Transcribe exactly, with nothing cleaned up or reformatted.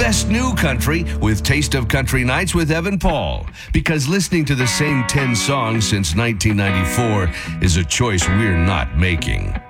best new country with Taste of Country Nights with Evan Paul. Because listening to the same ten songs since nineteen ninety-four is a choice we're not making.